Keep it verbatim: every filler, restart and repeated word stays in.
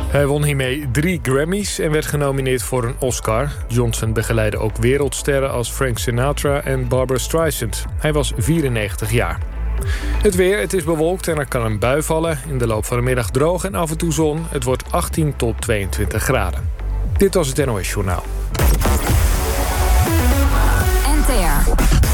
Hij won hiermee drie Grammys en werd genomineerd voor een Oscar. Johnson begeleidde ook wereldsterren als Frank Sinatra en Barbra Streisand. Hij was vierennegentig jaar. Het weer, het is bewolkt en er kan een bui vallen. In de loop van de middag droog en af en toe zon. Het wordt achttien tot tweeëntwintig graden. Dit was het N O S Journaal. N T R